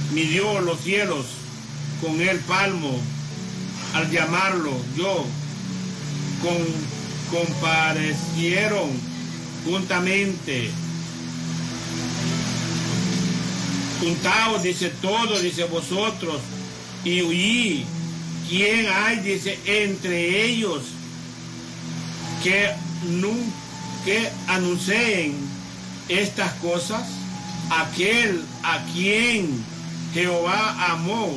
midió los cielos con el palmo, al llamarlo yo, comparecieron juntamente. Juntaos, dice todos, dice vosotros, y huí. ¿Quién hay, dice, entre ellos que anuncien estas cosas? Aquel a quien Jehová amó,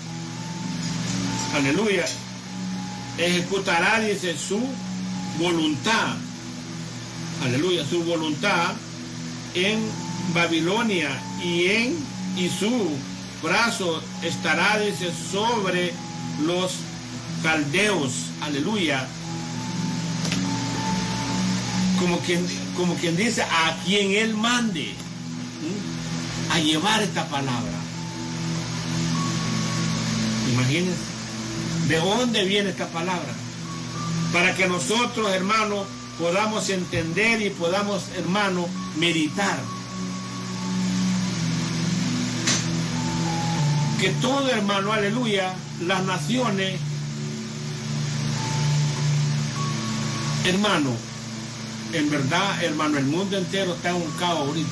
aleluya, ejecutará, dice, su voluntad, aleluya, su voluntad en Babilonia, y su brazo estará, dice, sobre los caldeos, aleluya, como quien dice, a quien él mande a llevar esta palabra. Imagínense de dónde viene esta palabra, para que nosotros, hermanos, podamos entender y podamos, hermanos, meditar. Que todo, hermano, aleluya, las naciones, hermano, en verdad, hermano, el mundo entero está en un caos ahorita.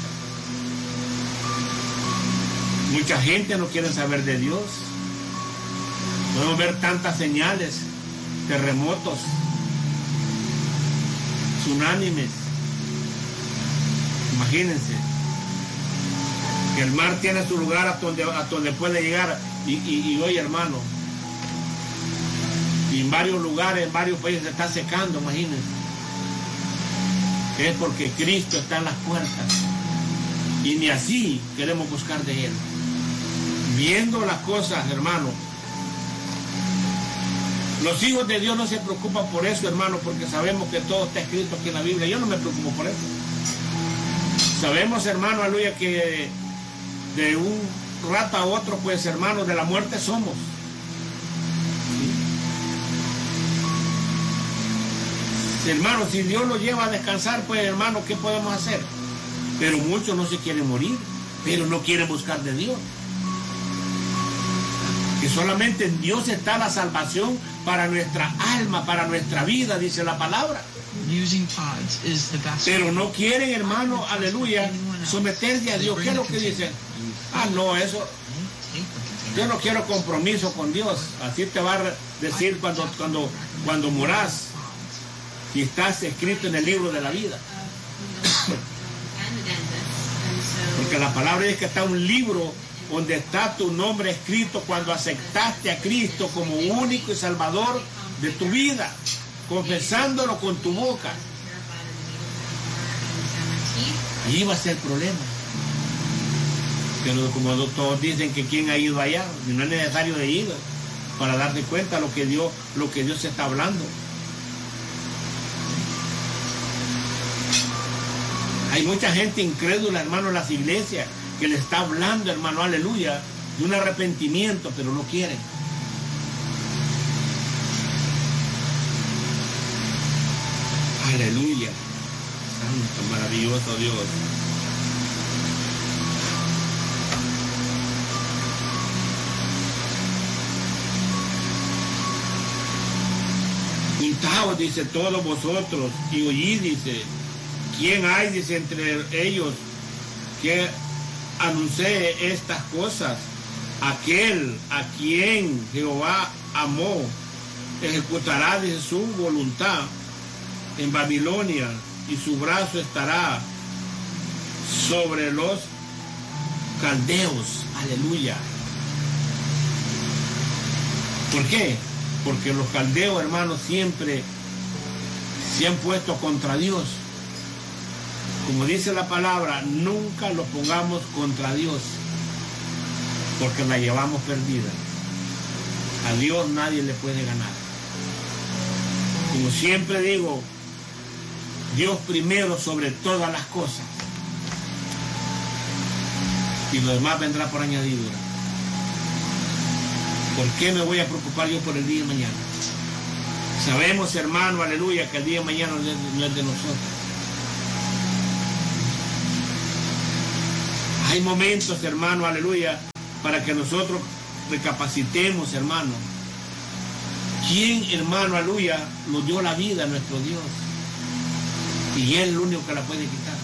Mucha gente no quiere saber de Dios. Podemos ver tantas señales, terremotos, tsunamis. Imagínense que el mar tiene su lugar hasta donde puede llegar, y hoy, hermano, y en varios lugares, en varios países se está secando, imagínense. Es porque Cristo está en las puertas, y ni así queremos buscar de Él. Viendo las cosas, hermano, los hijos de Dios no se preocupan por eso, hermano, porque sabemos que todo está escrito aquí en la Biblia. Yo no me preocupo por eso. Sabemos, hermano, aleluya, que de un rato a otro, pues, hermano, de la muerte somos. ¿Sí? Hermano, si Dios nos lleva a descansar, pues, hermano, ¿qué podemos hacer? Pero muchos no se quieren morir, pero no quieren buscar de Dios. Que solamente en Dios está la salvación para nuestra alma, para nuestra vida, dice la palabra. Pero no quieren, hermano, aleluya, someterse a Dios. ¿Qué es lo que dicen? Ah, no, eso, yo no quiero compromiso con Dios. Así te va a decir cuando morás, y estás escrito en el libro de la vida. Porque la palabra dice que está un libro donde está tu nombre escrito cuando aceptaste a Cristo como único y salvador de tu vida, confesándolo con tu boca. Ahí va a ser el problema. Pero como todos dicen que quién ha ido allá, no es necesario de ir para darte cuenta lo que Dios está hablando. Hay mucha gente incrédula, hermano, en las iglesias, que le está hablando, hermano, aleluya, de un arrepentimiento, pero no quieren. Aleluya. Santo, maravilloso Dios. Juntaos, dice, todos vosotros, y oíd, dice, ¿quién hay, dice, entre ellos que anuncie estas cosas? Aquel a quien Jehová amó, ejecutará, dice, su voluntad en Babilonia, y su brazo estará sobre los caldeos. Aleluya. ¿Por qué? Porque los caldeos, hermanos, siempre se han puesto contra Dios. Como dice la palabra, nunca lo pongamos contra Dios, porque la llevamos perdida. A Dios nadie le puede ganar. Como siempre digo, Dios primero sobre todas las cosas, y lo demás vendrá por añadidura. ¿Por qué me voy a preocupar yo por el día de mañana? Sabemos, hermano, aleluya, que el día de mañana no es de nosotros. Hay momentos, hermano, aleluya, para que nosotros recapacitemos, hermano. ¿Quién, hermano, aleluya, nos dio la vida a nuestro Dios? Y Él es el único que la puede quitar.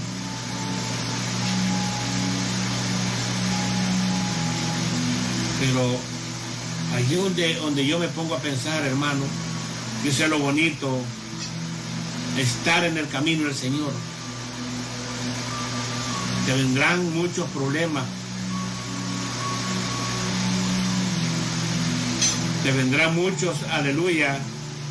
Pero allí donde yo me pongo a pensar, hermano, que sea lo bonito, estar en el camino del Señor. Te vendrán muchos problemas. Te vendrán muchos, aleluya,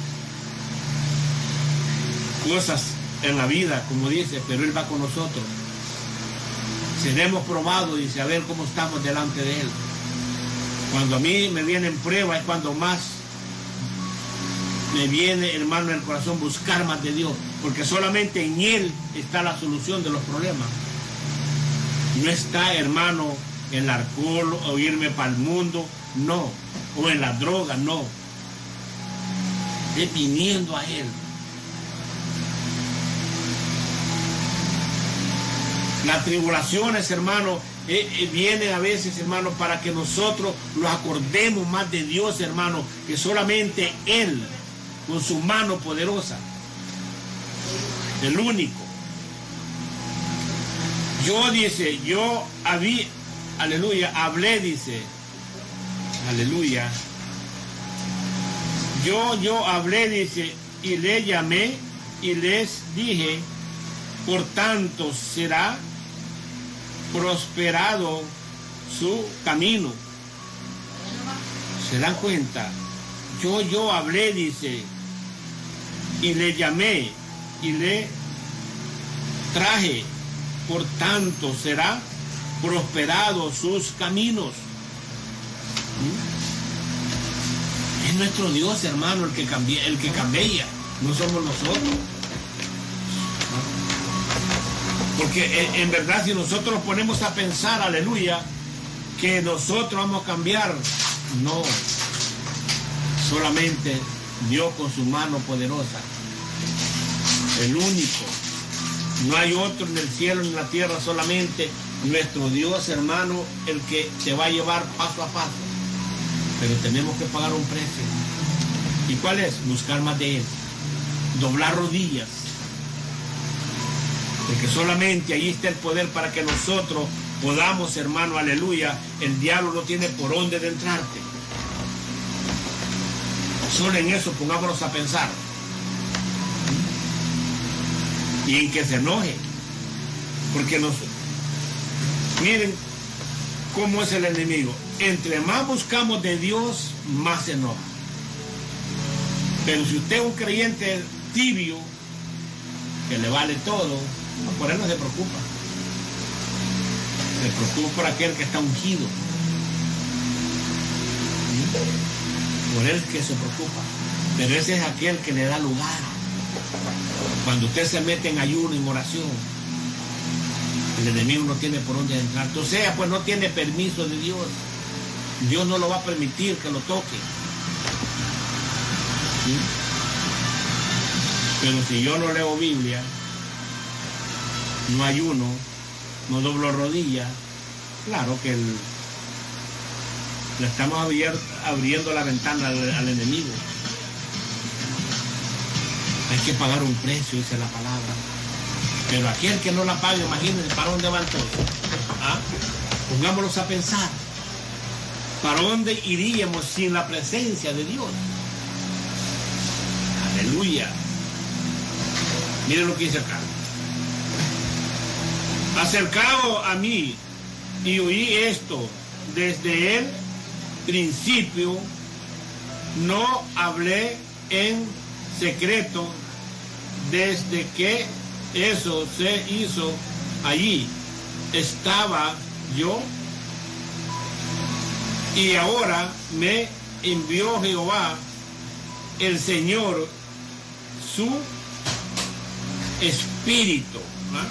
cosas en la vida, como dice, pero Él va con nosotros. Seremos probados y saber cómo estamos delante de Él. Cuando a mí me vienen pruebas es cuando más me viene, hermano, en el corazón buscar más de Dios, porque solamente en Él está la solución de los problemas. No está, hermano, en el alcohol o irme para el mundo, no, o en la droga, no. Es viniendo a Él. Las tribulaciones, hermano, vienen a veces, hermano, para que nosotros nos acordemos más de Dios, hermano, que solamente Él, con su mano poderosa, el único. Yo aleluya, hablé, dice, aleluya. Yo hablé, dice, y le llamé y les dije, por tanto será prosperado su camino. ¿Se dan cuenta? Yo hablé, dice, y le llamé y le traje, por tanto será prosperado sus caminos. Es nuestro Dios, hermano, el que cambia, no somos nosotros. Porque en verdad, si nosotros nos ponemos a pensar, aleluya, que nosotros vamos a cambiar, no. Solamente Dios con su mano poderosa, el único. No hay otro en el cielo ni en la tierra, solamente nuestro Dios, hermano, el que te va a llevar paso a paso. Pero tenemos que pagar un precio. ¿Y cuál es? Buscar más de Él. Doblar rodillas. Porque solamente ahí está el poder para que nosotros podamos, hermano, aleluya, el diablo no tiene por dónde de entrarte. Solo en eso pongámonos a pensar. Y en que se enoje. Porque miren cómo es el enemigo. Entre más buscamos de Dios, más se enoja. Pero si usted es un creyente tibio, que le vale todo, por él no se preocupa. Se preocupa por aquel que está ungido. Por él que se preocupa. Pero ese es aquel que le da lugar. Cuando usted se mete en ayuno y en oración, el enemigo no tiene por dónde entrar. O sea, pues no tiene permiso de Dios. Dios no lo va a permitir que lo toque. ¿Sí? Pero si yo no leo Biblia, no ayuno, no doblo rodillas, claro que le estamos abriendo la ventana al enemigo. Hay que pagar un precio, dice la palabra. Pero aquel que no la pague, imagínense, ¿para dónde van todos? ¿Ah? Pongámonos a pensar. ¿Para dónde iríamos sin la presencia de Dios? Aleluya. Miren lo que dice acá. Acercado a mí y oí esto desde el principio, no hablé en secreto desde que eso se hizo. Allí estaba yo, y ahora me envió Jehová el Señor su Espíritu. ¿Ah?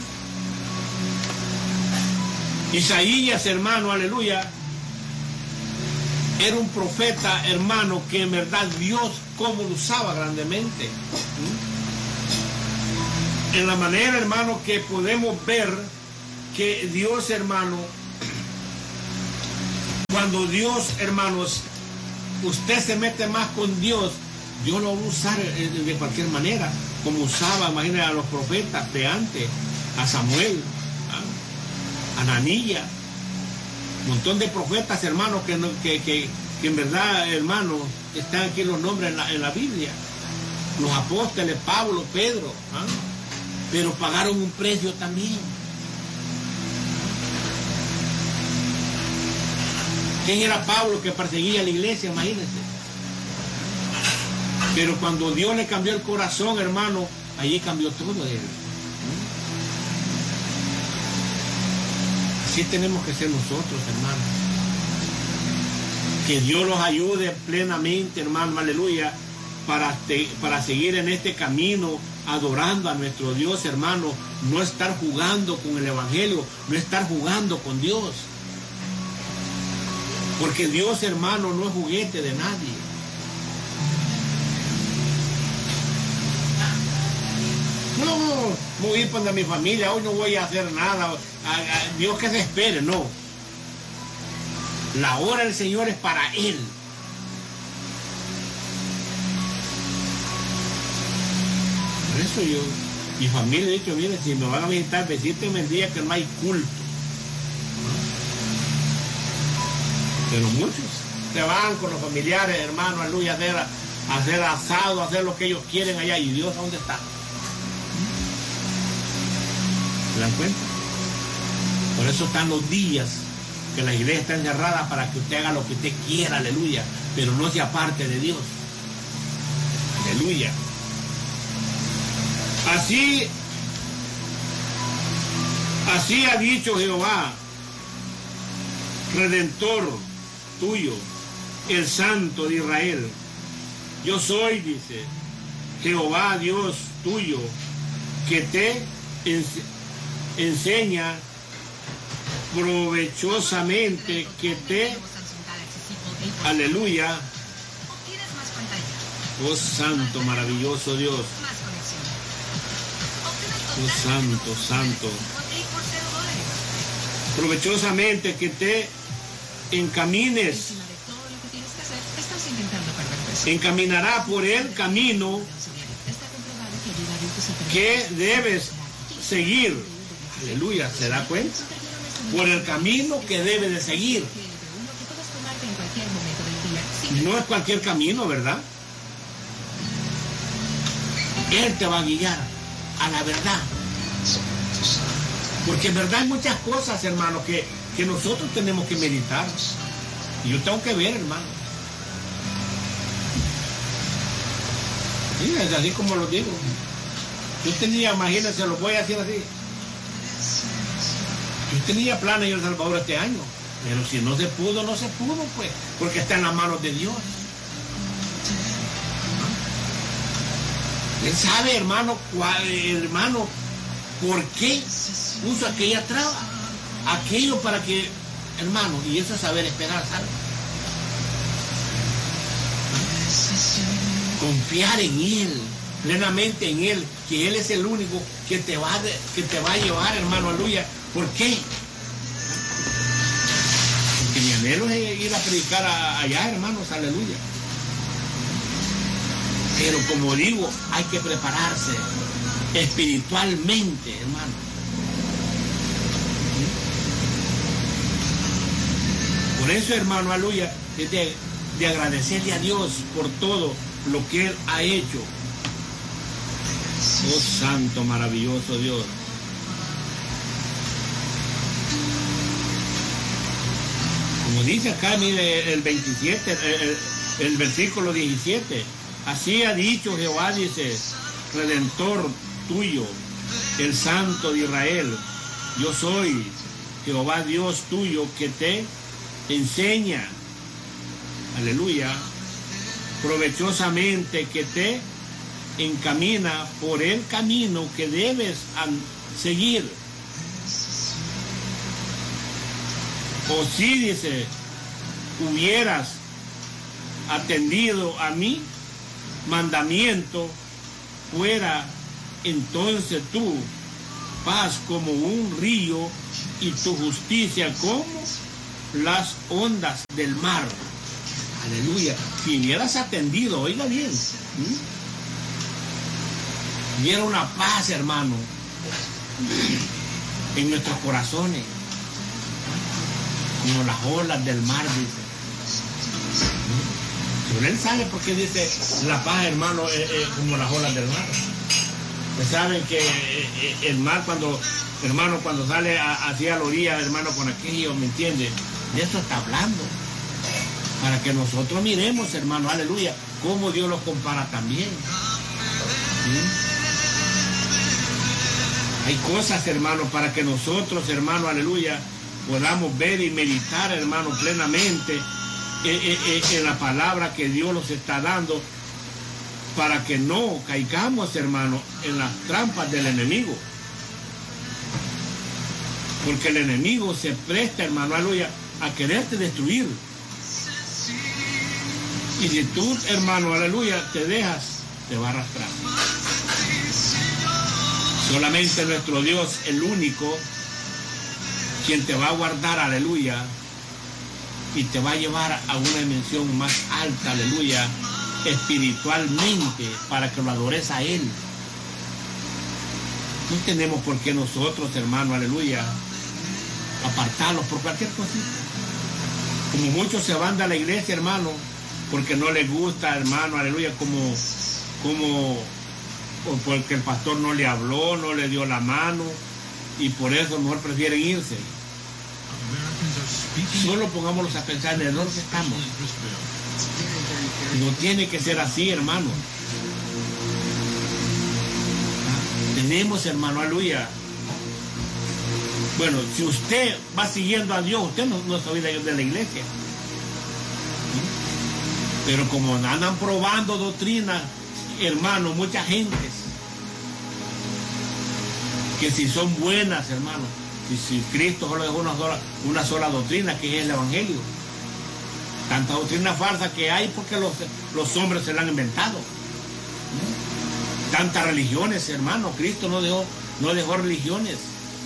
Isaías, hermano, aleluya, era un profeta, hermano, que en verdad Dios como lo usaba grandemente. En la manera, hermano, que podemos ver que Dios, hermano, cuando Dios, hermanos, usted se mete más con Dios, Dios lo va a usar de cualquier manera, como usaba, imagínate, a los profetas de antes, a Samuel, a Ananías, un montón de profetas, hermanos, que en verdad, hermanos, están aquí los nombres en la Biblia. Los apóstoles, Pablo, Pedro, pero pagaron un precio también. ¿Quién era Pablo que perseguía a la iglesia? Imagínense. Pero cuando Dios le cambió el corazón, hermano, allí cambió todo de él. Así tenemos que ser nosotros, hermanos. Que Dios los ayude plenamente, hermano, aleluya, para seguir en este camino, adorando a nuestro Dios, hermano. No estar jugando con el Evangelio, no estar jugando con Dios. Porque Dios, hermano, no es juguete de nadie. No voy a ir para mi familia, hoy no voy a hacer nada. Dios que se espere, no. La hora del Señor es para Él. Por eso yo, mi familia, he dicho, mire, si me van a visitar, visítenme el día que no hay culto. Pero muchos se van con los familiares, hermanos, aleluya, a hacer asado, a hacer lo que ellos quieren allá. ¿Y Dios dónde está? ¿Se dan cuenta? Por eso están los días que la iglesia está encerrada, para que usted haga lo que usted quiera, aleluya, pero no se aparte de Dios. Aleluya. Así ha dicho Jehová, Redentor tuyo, el Santo de Israel. Yo soy, dice, Jehová Dios tuyo, que te enseña provechosamente, que te, aleluya, oh Santo, maravilloso Dios, oh Santo, Santo, provechosamente que te encamines, encaminará por el camino que debes seguir. Aleluya, ¿se da cuenta? Por el camino que debe de seguir. No es cualquier camino, ¿verdad? Él te va a guiar a la verdad. Porque en verdad hay muchas cosas, hermano, que nosotros tenemos que meditar. Y yo tengo que ver, hermano. Sí, es así como lo digo. Yo tenía, imagínense, lo voy a decir así. Yo tenía planes en El Salvador este año, pero si no se pudo, no se pudo, pues, porque está en las manos de Dios. Él sabe, hermano, por qué puso aquella traba, aquello para que, hermano, y eso es saber esperar, ¿sabes? Confiar en Él, plenamente en Él, que Él es el único que te va a llevar, hermano, aleluya. ¿Por qué? Porque mi anhelo es ir a predicar allá, hermanos, aleluya. Pero como digo, hay que prepararse espiritualmente, hermano. Por eso, hermano, aleluya, es de agradecerle a Dios por todo lo que Él ha hecho. Oh Santo, maravilloso Dios. Como dice acá, mire, el 27, el versículo 17. Así ha dicho Jehová, dice, Redentor tuyo, el Santo de Israel. Yo soy Jehová Dios tuyo, que te enseña, aleluya, provechosamente, que te encamina por el camino que debes seguir. O si, dice, hubieras atendido a mi mandamiento, fuera entonces tu paz como un río y tu justicia como las ondas del mar. Aleluya. Si hubieras atendido, oiga bien, hubiera una paz, hermano, en nuestros corazones, como las olas del mar, dice. Pero él sabe por qué dice la paz, hermano, como las olas del mar. Ustedes saben que el mar, cuando sale hacia la orilla, hermano, con aquello, ¿me entiende? De eso está hablando. Para que nosotros miremos, hermano, aleluya, cómo Dios los compara también. ¿Sí? Hay cosas, hermano, para que nosotros, hermano, aleluya, podamos ver y meditar, hermano, plenamente en la palabra que Dios nos está dando, para que no caigamos, hermano, en las trampas del enemigo. Porque el enemigo se presta, hermano, aleluya, a quererte destruir. Y si tú, hermano, aleluya, te dejas, te va a arrastrar. Solamente nuestro Dios, el único, quien te va a guardar, aleluya, y te va a llevar a una dimensión más alta, aleluya, espiritualmente, para que lo adores a Él. No tenemos por qué nosotros, hermano, aleluya, apartarlos por cualquier cosita. Como muchos se van de la iglesia, hermano, porque no les gusta, hermano, aleluya, o porque el pastor no le habló, no le dio la mano, y por eso mejor prefieren irse. Solo pongámonos a pensar en el error que estamos. No tiene que ser así, hermano. Tenemos, hermano, aleluya. Bueno, si usted va siguiendo a Dios, usted no se olvida de la iglesia. Pero como andan probando doctrinas, hermano, muchas gentes, que si son buenas, hermano, y si Cristo solo dejó una sola doctrina, que es el Evangelio. Tanta doctrina falsa que hay porque los hombres se la han inventado. Tantas religiones, hermano. Cristo no dejó religiones.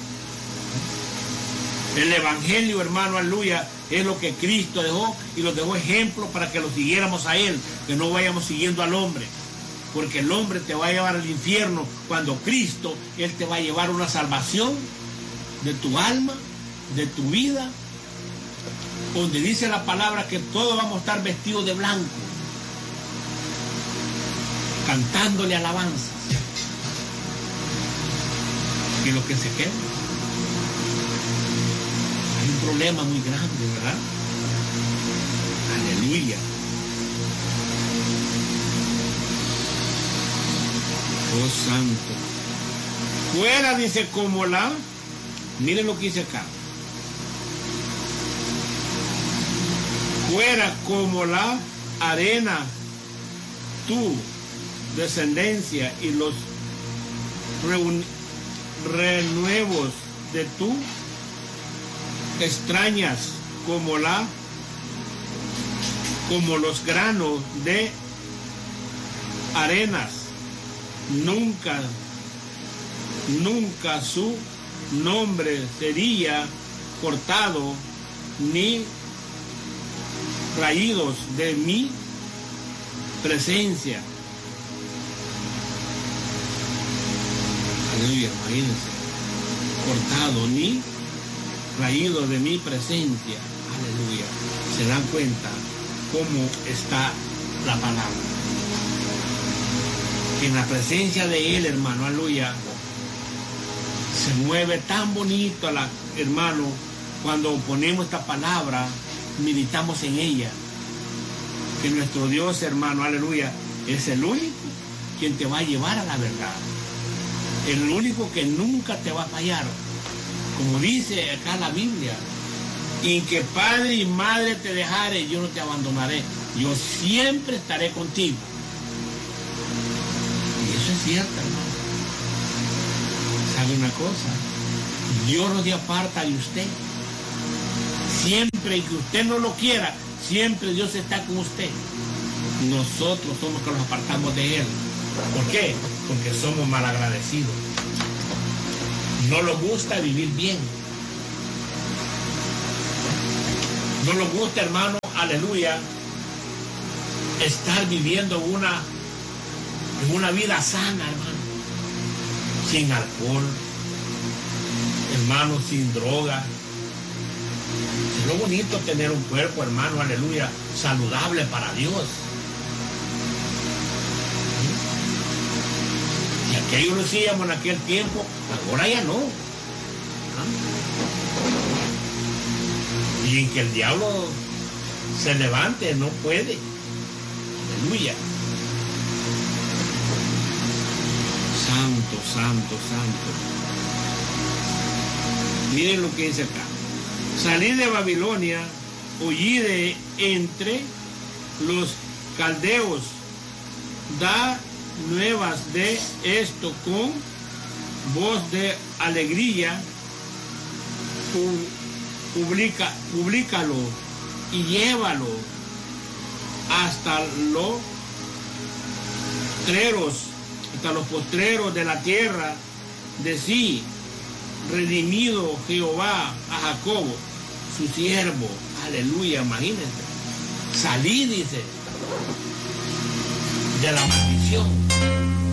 El Evangelio, hermano, aleluya, es lo que Cristo dejó, y lo dejó ejemplo para que lo siguiéramos a Él, que no vayamos siguiendo al hombre. Porque el hombre te va a llevar al infierno, cuando Cristo, Él te va a llevar una salvación de tu alma, de tu vida, donde dice la palabra que todos vamos a estar vestidos de blanco, cantándole alabanzas. Y lo que se queda, hay un problema muy grande, ¿verdad? Aleluya. Oh santo. Fuera, dice, como la, miren lo que dice acá. Fuera como la arena, tu descendencia, y los renuevos de tu extrañas como los granos de arenas. Nunca su nombre sería cortado, ni raídos de mi presencia. Aleluya, imagínense. Cortado, ni raído de mi presencia. Aleluya. Se dan cuenta cómo está la palabra. Que en la presencia de Él, hermano, aleluya, se mueve tan bonito, hermano, cuando ponemos esta palabra, meditamos en ella. Que nuestro Dios, hermano, aleluya, es el único quien te va a llevar a la verdad. El único que nunca te va a fallar. Como dice acá la Biblia, y que padre y madre te dejare, yo no te abandonaré. Yo siempre estaré contigo. Y eso es cierto, hermano. ¿Sabe una cosa? Dios no se aparta de usted. Siempre que usted no lo quiera, siempre Dios está con usted. Nosotros somos los que nos apartamos de Él. ¿Por qué? Porque somos malagradecidos. No nos gusta vivir bien. No nos gusta, hermano, aleluya, estar viviendo una vida sana, hermano, sin alcohol, hermano, sin droga. Es lo bonito tener un cuerpo, hermano, aleluya, saludable para Dios. Y aquello lo hacíamos en aquel tiempo, ahora ya no. Y en que el diablo se levante, no puede. Aleluya. Santo, santo, santo. Miren lo que dice acá. Salí de Babilonia, huí de entre los caldeos. Da nuevas de esto con voz de alegría. Públicalo y llévalo hasta los postreros de la tierra. De sí, redimido Jehová a Jacob, su siervo. Aleluya, imagínense. Salí, dice, de la maldición.